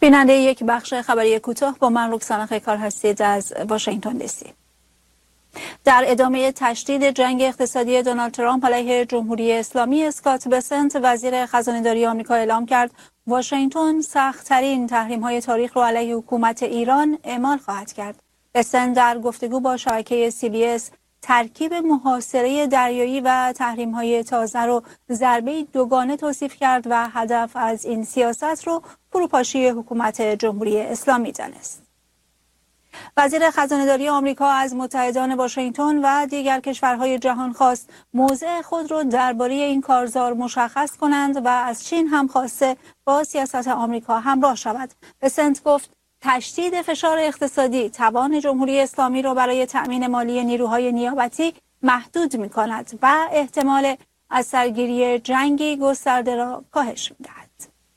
بیننده یک بخش خبری کوتاه با من رکسانا خیکار هستید از واشنگتن دی سی. در ادامه تشدید جنگ اقتصادی دونالد ترامپ علیه جمهوری اسلامی، اسکات بسنت وزیر خزانه‌داری آمریکا اعلام کرد واشنگتن سخت‌ترین تحریم‌های تاریخ را علیه حکومت ایران اعمال خواهد کرد. بسنت در گفتگو با شبکه CBS ترکیب محاصره دریایی و تحریم‌های تازه را ضربه دوگانه توصیف کرد و هدف از این سیاست را فروپاشی حکومت جمهوری اسلامی دانست. وزیر خزانه‌داری آمریکا از متحدان واشنگتن و دیگر کشورهای جهان خواست موضع خود را درباره این کارزار مشخص کنند و از چین هم خواسته با سیاست آمریکا همراه شود. بسنت گفت تشدید فشار اقتصادی توان جمهوری اسلامی را برای تأمین مالی نیروهای نیابتی محدود می‌کند و احتمال از سرگیری جنگی گسترده را کاهش می‌دهد.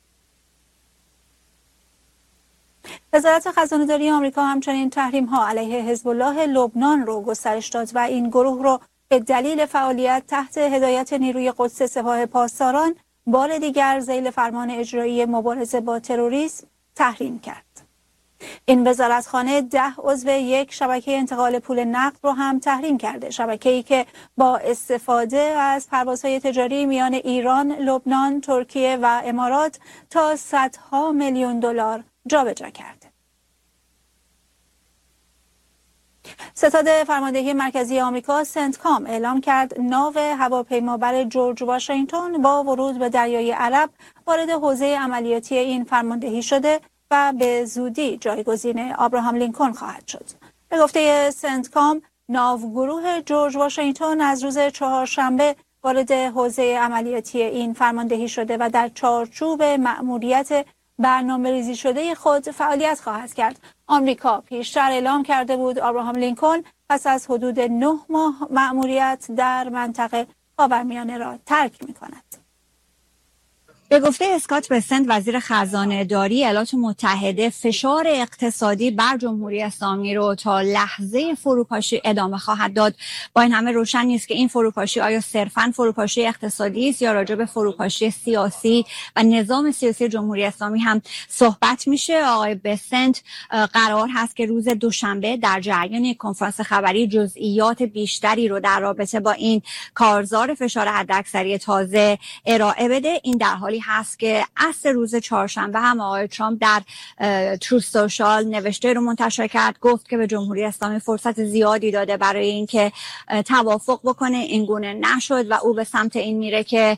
وزارت خزانه‌داری آمریکا همچنین تحریم‌ها علیه حزب الله لبنان را گسترش داد و این گروه را به دلیل فعالیت تحت هدایت نیروی قدس سپاه پاسداران بار دیگر ذیل فرمان اجرایی مبارزه با تروریسم تحریم کرد. این وزارتخانه 10 عضو یک شبکه انتقال پول نقد رو هم تحریم کرده، شبکه‌ای که با استفاده از پروازهای تجاری میان ایران، لبنان، ترکیه و امارات تا صدها میلیون دلار جابجا کرده. ستاد فرماندهی مرکزی آمریکا سنتکام اعلام کرد ناو هواپیمابر جورج واشنگتن با ورود به دریای عرب وارد حوزه عملیاتی این فرماندهی شده و به زودی جایگزین آبراهام لینکلن خواهد شد. به گفته سنتکام، ناوگروه جورج واشنگتن از روز چهارشنبه وارد حوزه عملیاتی این فرماندهی شده و در چارچوب مأموریت برنامه‌ریزی شده خود فعالیت خواهد کرد. آمریکا پیشتر اعلام کرده بود آبراهام لینکلن پس از حدود 9 ماه مأموریت در منطقه خاورمیانه را ترک می‌کند. به گفته اسکات بسنت وزیر خزانه‌داری ایالات متحده، فشار اقتصادی بر جمهوری اسلامی رو تا لحظه فروپاشی ادامه خواهد داد. با این همه روشن نیست که این فروپاشی آیا صرفاً فروپاشی اقتصادی است یا راجع به فروپاشی سیاسی و نظام سیاسی جمهوری اسلامی هم صحبت میشه. آقای بسنت قرار هست که روز دوشنبه در جریان یک کنفرانس خبری جزئیات بیشتری رو در رابطه با این کارزار فشار حداکثری تازه ارائه بده. این در حالی هست که عصر روز چهارشنبه هم آقای ترامپ در تروث سوشال نوشته رو منتشر کرد، گفت که به جمهوری اسلامی فرصت زیادی داده برای اینکه توافق بکنه، این گونه نشد و او به سمت این میره که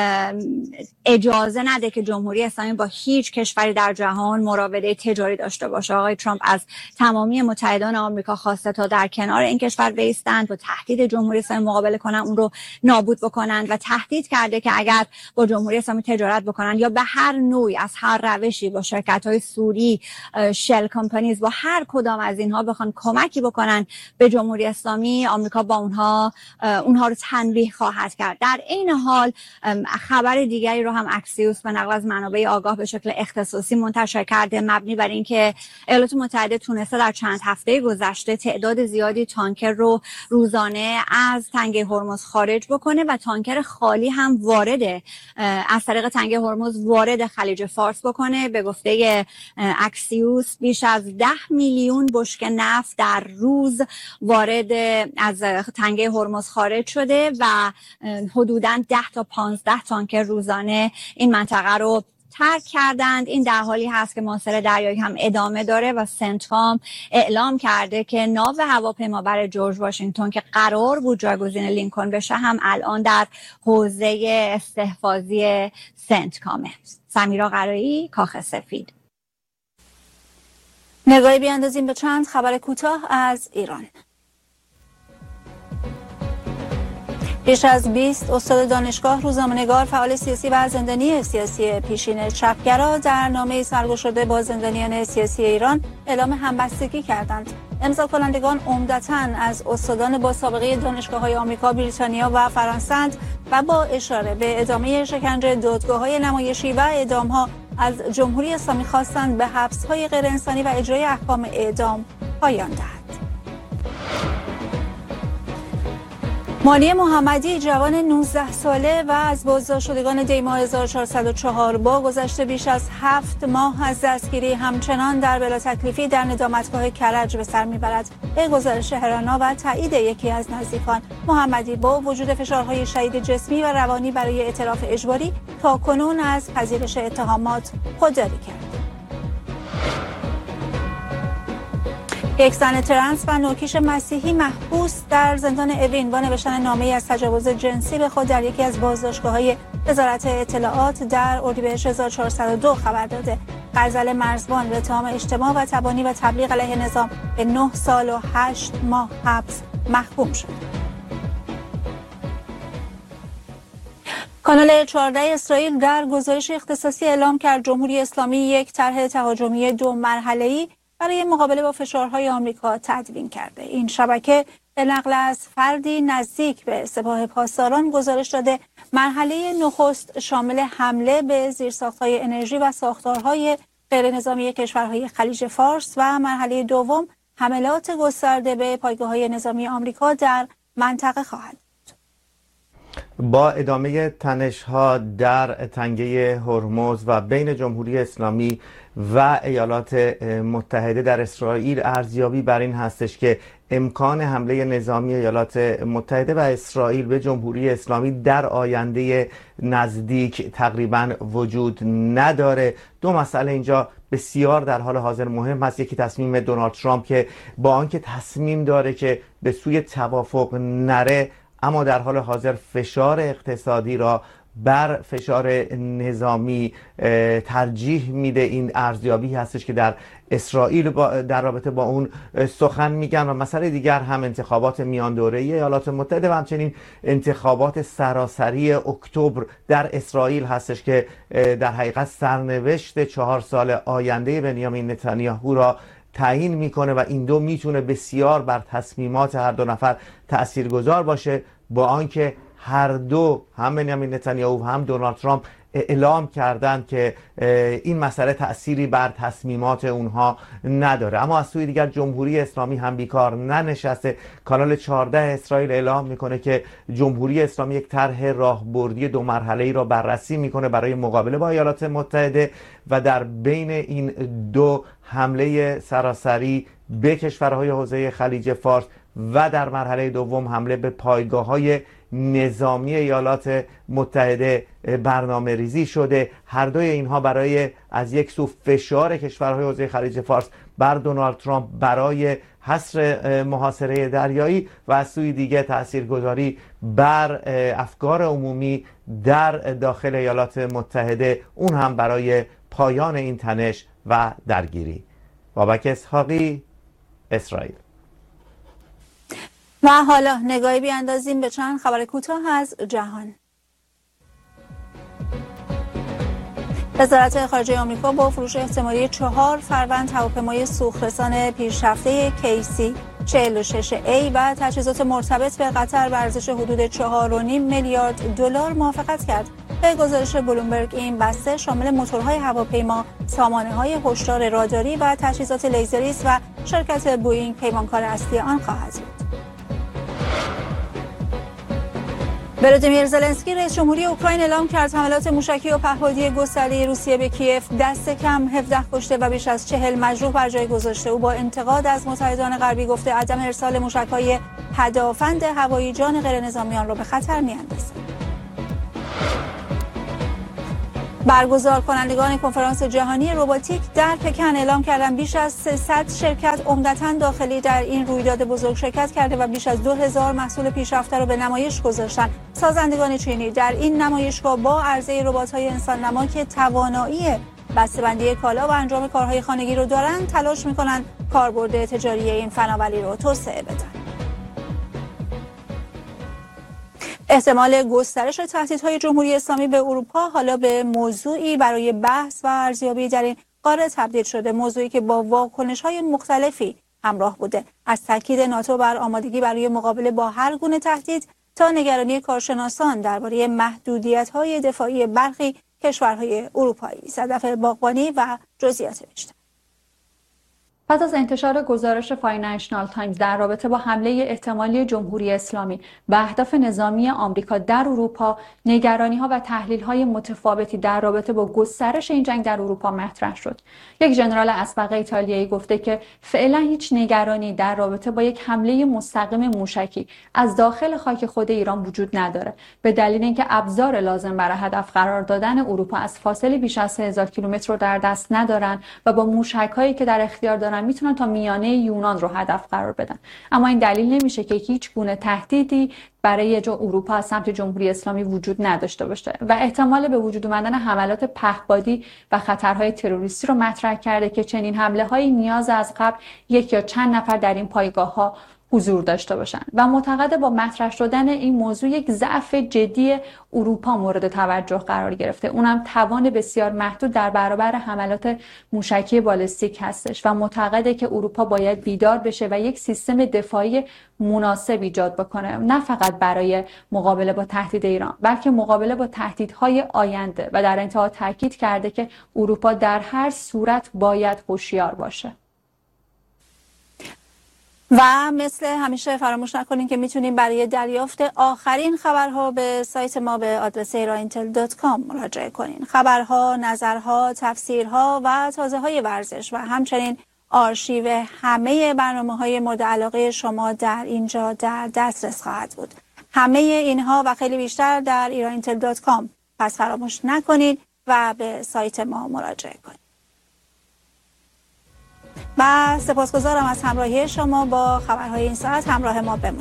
اجازه نده که جمهوری اسلامی با هیچ کشوری در جهان مراوده تجاری داشته باشه. آقای ترامپ از تمامی متحدان آمریکا خواسته تا در کنار این کشور بایستند و تهدید جمهوری اسلامی مقابله کنن، اون رو نابود بکنن و تهدید کرده که اگر با جمهوری اسلامی تجارت بکنن یا به هر نوعی از هر روشی با شرکت‌های سوری، شل کمپانیز، با هر کدام از اینها بخوان کمکی بکنن به جمهوری اسلامی، آمریکا با اونها رو تنبیه خواهد کرد. در این حال خبر دیگری رو هم اکسیوس به نقل از منابع آگاه به شکل اختصاصی منتشر کرده، مبنی بر اینکه ایالات متحده تونسته در چند هفته گذشته تعداد زیادی تانکر رو روزانه از تنگه هرمز خارج بکنه و تانکر خالی هم از طریق تنگه هرمز وارد خلیج فارس بکنه. به گفته اکسیوس بیش از 10 میلیون بشکه نفت در روز وارد از تنگه هرمز خارج شده و حدوداً 10 تا 15 تانکر روزانه این منطقه رو ترک کردند. این در حالی هست که محاصره دریایی هم ادامه داره و سنتکام اعلام کرده که ناو هواپیمابر جورج واشنگتن که قرار بود جایگزین لینکلن بشه هم الان در حوزه استحفاظی سنتکامه. سمیرا قرایی، کاخ سفید. نگاهی بیاندازیم به چند خبر کوتاه از ایران. بیش از 20 استاد دانشگاه، روزنامه‌نگار، فعال سیاسی و زندانی سیاسی پیشین چپگرا در نامه‌ای سرگشاده با زندانیان سیاسی ایران اعلام همبستگی کردند. امضا کنندگان عمدتاً از استادان با سابقه دانشگاه‌های آمریکا، بریتانیا و فرانسه و با اشاره به ادامه شکنجه دادگاه‌های نمایشی و اعدام‌ها از جمهوری اسلامی خواستند به حبس‌های غیرانسانی و اجرای احکام اعدام پایان دهد. مانی محمدی جوان 19 ساله و از بازداشت شدگان دی ماه 1404 با گذشته بیش از 7 ماه از دستگیری همچنان در بلا تکلیفی در ندامتگاه کرج به سر میبرد. به گزارش هرانا و تایید یکی از نزدیکان، محمدی با وجود فشارهای شدید جسمی و روانی برای اعتراف اجباری تاکنون از پذیرش اتهامات خودداری کرد. یک زن ترنس و نوکیش مسیحی محبوس در زندان اوین با نوشتن نامه‌ای از تجاوز جنسی به خود در یکی از بازداشتگاه‌های وزارت اطلاعات در اردیبهشت 1402 خبر داده. غزل مرزبان به اتهام اجتماع و تبانی و تبلیغ علیه نظام به 9 سال و 8 ماه حبس محکوم شد. کانال 14 اسرائیل در گزارش اختصاصی اعلام کرد جمهوری اسلامی یک طرح تهاجمی 2 مرحله‌ای برای مقابله با فشارهای آمریکا تدوین کرده. این شبکه به نقل از فردی نزدیک به سپاه پاسداران گزارش داده مرحله نخست شامل حمله به زیرساخت‌های انرژی و ساختارهای غیرنظامی کشورهای خلیج فارس و مرحله دوم حملات گسترده به پایگاه‌های نظامی آمریکا در منطقه خواهد. با ادامه تنش‌ها در تنگه هرمز و بین جمهوری اسلامی و ایالات متحده در اسرائیل، ارزیابی بر این هستش که امکان حمله نظامی ایالات متحده و اسرائیل به جمهوری اسلامی در آینده نزدیک تقریبا وجود نداره. 2 مسئله اینجا بسیار در حال حاضر مهم هست. یکی تصمیم دونالد ترامپ که با آنکه تصمیم داره که به سوی توافق نره، اما در حال حاضر فشار اقتصادی را بر فشار نظامی ترجیح میده. این ارزیابی هستش که در اسرائیل در رابطه با اون سخن میگن. و مسئله دیگر هم انتخابات میان دوره‌ای ایالات متحده و همچنین انتخابات سراسری اکتبر در اسرائیل هستش که در حقیقت سرنوشت 4 سال آینده بنیامین نتانیاهو را تعیین میکنه و این 2 میتونه بسیار بر تصمیمات هر 2 نفر تاثیرگذار باشه، با آنکه هر 2 هم بنیامین نتانیاهو و هم دونالد ترامپ اعلام کردند که این مسئله تأثیری بر تصمیمات اونها نداره. اما از سوی دیگر جمهوری اسلامی هم بیکار ننشسته. کانال 14 اسرائیل اعلام میکنه که جمهوری اسلامی یک طرح راهبردی 2 مرحله‌ای را بررسی میکنه برای مقابله با ایالات متحده و در بین این 2 حمله سراسری به کشورهای حوزه خلیج فارس و در مرحله دوم حمله به پایگاه‌های نظامی ایالات متحده برنامه ریزی شده. هر 2 اینها برای از یک سو فشار کشورهای حوزه خلیج فارس بر دونالد ترامپ برای حصر محاصره دریایی و از سوی دیگه تاثیرگذاری بر افکار عمومی در داخل ایالات متحده، اون هم برای پایان این تنش و درگیری. بابک اسحاقی، اسرائیل. و حالا نگاهی بیاندازیم به چند خبر کوتاه از جهان. وزارت خارجه آمریکا با فروش احتمالی 4 فروند هواپیمای سوخترسان پیشرفته KC-46A و تجهیزات مرتبط به قطر به ارزش حدود 4.5 میلیارد دلار موافقت کرد. به گزارش بلومبرگ این بسته شامل موتورهای هواپیما، سامانه‌های هشدار راداری و تجهیزات لیزری است و شرکت بوئینگ پیمانکار اصلی آن خواهد بود. ولادیمیر زلنسکی رئیس جمهوری اوکراین اعلام کرد حملات موشکی و پهپادی گسترده روسیه به کیف دست کم 17 کشته و بیش از 40 مجروح بر جای گذاشته. او با انتقاد از متحدان غربی گفته عدم ارسال موشک‌های هدافند هوایی جان غیرنظامیان را به خطر می‌اندازد. برگزار کنندگان کنفرانس جهانی روباتیک در پکن اعلام کردند بیش از 300 شرکت عمدتاً داخلی در این رویداد بزرگ شرکت کرده و بیش از 2000 محصول پیشرفته را به نمایش گذاشتند. سازندگان چینی در این نمایشگاه با عرضه ربات‌های انسان نما که توانایی بسته‌بندی کالا و انجام کارهای خانگی رو دارند تلاش می‌کنند کاربرد تجاری این فناوری رو توسعه بدن. احتمال گسترش تهدیدهای جمهوری اسلامی به اروپا حالا به موضوعی برای بحث و ارزیابی در این قاره تبدیل شده، موضوعی که با واکنش‌های مختلفی همراه بوده، از تاکید ناتو بر آمادگی برای مقابله با هر گونه تهدید تا نگرانی کارشناسان درباره محدودیت‌های دفاعی برخی کشورهای اروپایی. صدف باغبانی و جزئیات بیشتر. پس از انتشار گزارش فاینانشال تایمز در رابطه با حمله احتمالی جمهوری اسلامی به اهداف نظامی آمریکا در اروپا، نگرانی‌ها و تحلیل‌های متفاوتی در رابطه با گسترش این جنگ در اروپا مطرح شد. یک ژنرال اسبق ایتالیایی گفته که فعلا هیچ نگرانی در رابطه با یک حمله مستقیم موشکی از داخل خاک خود ایران وجود نداره، به دلیل اینکه ابزار لازم برای هدف قرار دادن اروپا از فاصله بیش از 3000 کیلومتر رو در دست ندارن و با موشک‌هایی که در اختیار دارن میتونن تا میانه یونان رو هدف قرار بدن. اما این دلیل نمیشه که هیچ گونه تهدیدی برای اروپا از سمت جمهوری اسلامی وجود نداشته باشه و احتمال به وجود اومدن حملات پهپادی و خطرهای تروریستی رو مطرح کرده که چنین حمله‌هایی نیاز از قبل یک یا چند نفر در این پایگاه‌ها حضور داشته باشند و معتقد با مطرح شدن این موضوع یک ضعف جدی اروپا مورد توجه قرار گرفته، اونم توان بسیار محدود در برابر حملات موشکی بالستیک هستش و معتقده که اروپا باید بیدار بشه و یک سیستم دفاعی مناسب ایجاد بکنه، نه فقط برای مقابله با تهدید ایران بلکه مقابله با تهدیدهای آینده و در انتها تاکید کرده که اروپا در هر صورت باید هوشیار باشه. و مثل همیشه فراموش نکنین که میتونین برای دریافت آخرین خبرها به سایت ما به آدرس irantel.com مراجعه کنین. خبرها، نظرها، تفسیرها و تازه‌های ورزش و همچنین آرشیو همه برنامه‌های مورد علاقه شما در اینجا در دسترس خواهد بود. همه اینها و خیلی بیشتر در irantel.com. پس فراموش نکنین و به سایت ما مراجعه کنین. و سپاسگزارم از همراهی شما با خبرهای این ساعت. همراه ما بمونید.